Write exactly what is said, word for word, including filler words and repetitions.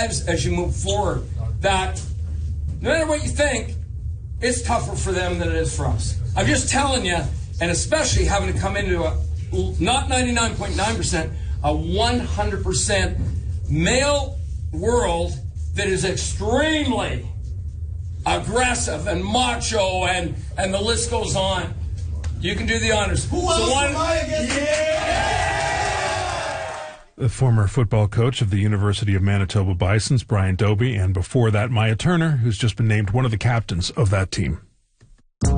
lives as you move forward, that no matter what you think, it's tougher for them than it is for us. I'm just telling you, and especially having to come into a, not ninety-nine point nine percent, a one hundred percent male world that is extremely aggressive and macho, and, and the list goes on. You can do the honors. Who else so one, am I against? Yeah! The former football coach of the University of Manitoba Bisons, Brian Dobie, and before that, Maya Turner, who's just been named one of the captains of that team.